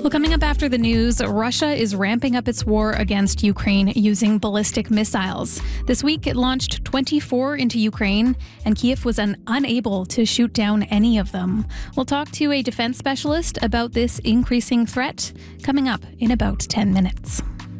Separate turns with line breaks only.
Well, coming up after the news, Russia is ramping up its war against Ukraine using ballistic missiles. This week, it launched 24 into Ukraine, and Kyiv was unable to shoot down any of them. We'll talk to a defense specialist about this increasing threat coming up in about 10 minutes.